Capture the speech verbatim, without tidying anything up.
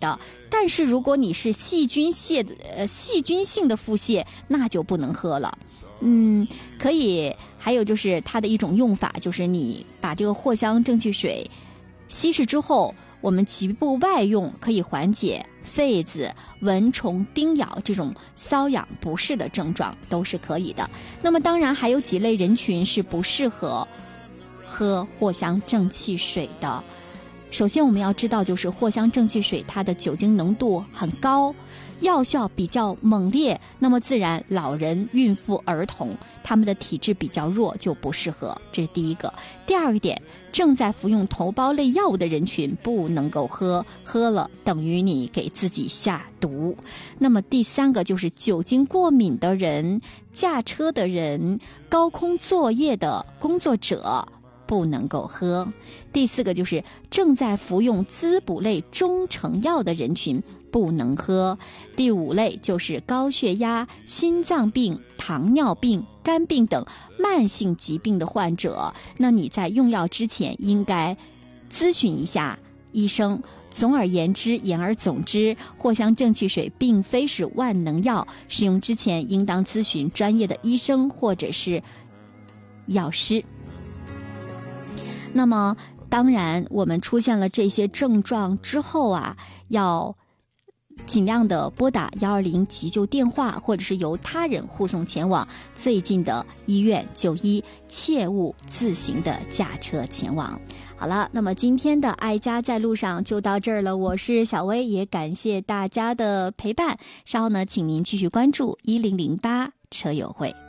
的。但是如果你是细菌性的呃细菌性的腹泻，那就不能喝了。嗯，可以。还有就是它的一种用法，就是你把这个藿香正气水稀释之后，我们局部外用，可以缓解痱子、蚊虫叮咬这种瘙痒不适的症状，都是可以的。那么当然还有几类人群是不适合喝藿香正气水的。首先我们要知道，就是藿香正气水它的酒精浓度很高，药效比较猛烈，那么自然老人、孕妇、儿童他们的体质比较弱，就不适合，这是第一个。第二个点，正在服用头孢类药物的人群不能够喝，喝了等于你给自己下毒。那么第三个就是酒精过敏的人、驾车的人、高空作业的工作者不能够喝。第四个就是正在服用滋补类中成药的人群不能喝。第五类就是高血压、心脏病、糖尿病、肝病等慢性疾病的患者，那你在用药之前应该咨询一下医生。总而言之，言而总之，藿香正气水并非是万能药，使用之前应当咨询专业的医生或者是药师。那么当然我们出现了这些症状之后啊，要尽量的拨打一二零急救电话，或者是由他人护送前往最近的医院就医，切勿自行的驾车前往。好了，那么今天的爱家在路上就到这儿了，我是小薇，也感谢大家的陪伴。稍后呢，请您继续关注一零零八车友会。